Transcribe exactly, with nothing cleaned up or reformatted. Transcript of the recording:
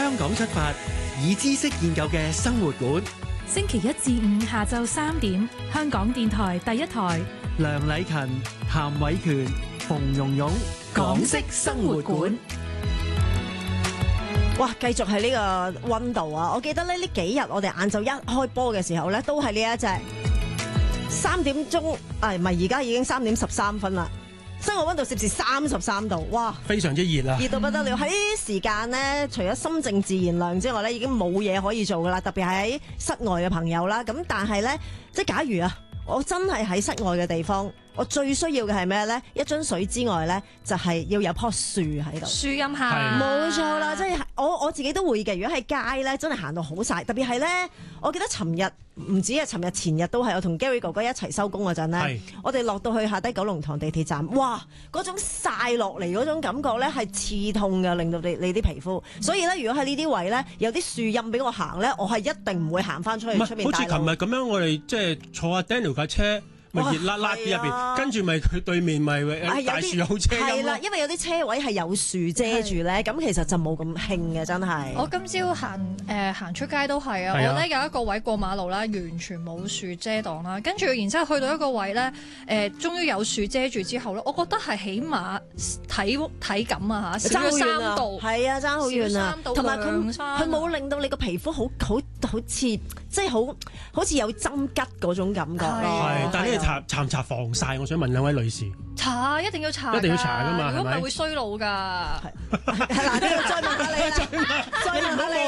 香港出發，以知識研究嘅生活館。 星期一至五下晝三點，香港電台第一台。 梁禮勤、譚偉權、馮蓉蓉，港式生活館。 哇！繼續係呢個溫度啊！我記得咧呢幾日我哋晏晝一開波嘅時候咧，都係呢一隻三點鐘，誒唔係而家已經三點十三分啦。室外溫度攝氏三十三度，哇！ 非常之熱啊！ 熱到不得了。喺呢啲時間咧，除咗心靜自然涼之外咧，已經冇嘢可以做噶啦。特別係喺室外嘅朋友啦。咁但係咧，即係假如啊，我真係喺室外嘅地方，我最需要嘅係咩咧？一樽水之外咧，就係、是、要有棵樹喺度。 樹蔭下， 冇錯啦，即係我我自己都會嘅。如果喺街咧，真係行到好曬，特別係咧，我記得尋日唔止啊，尋日前日都係我同 Gary 哥哥一齊收工嗰陣咧，我哋落到去下低九龍塘地鐵站，哇！嗰種曬落嚟嗰種感覺咧係刺痛嘅，令到你你啲皮膚。所以咧，如果喺呢啲位咧有啲樹蔭俾我行咧，我係一定唔會行翻出去出面大路。 好似琴日咁樣，我哋即係坐下 Daniel 架車。咪熱辣辣嘅入邊，跟住咪佢對面咪大樹有遮陰咯。 係啦，因為有啲車位係有樹遮住咧，咁其實就冇咁興嘅，真係。 我今朝行誒行出街都係啊，我咧有一個位過馬路啦，完全冇樹遮擋啦，跟住然之後去到一個位咧，誒終於有樹遮住之後咧，我覺得係起碼體體感啊嚇，少咗三度， 係啊，爭好遠啊，同埋佢佢冇令到你個皮膚好好好似即係好好似有針吉嗰種感覺咯。 係，但係呢個搽搽唔搽防曬？我想問兩位女士。 搽一定要搽， 一定要搽㗎嘛， 如果唔係係咪會衰老㗎。 係嗱，呢個再問下你啦，再問下你。